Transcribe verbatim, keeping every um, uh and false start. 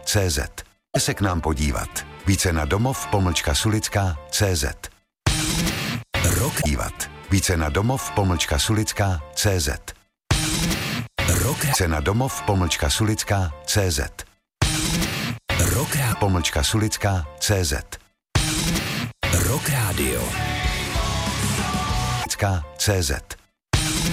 cé zet. Se k nám podívat. Více na domov pomlčka sulická tečka cé zet. Rok dívat. Více na domov pomlčka sulická tečka cé zet. Rok více na domov pomlčka sulická tečka cé zet. Rok pomlčka sulická tečka cé zet. Rok rádio. cé zet.